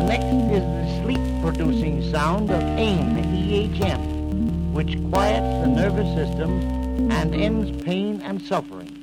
next is the sleep-producing sound of AIM, E-H-M, which quiets the nervous system and ends pain and suffering.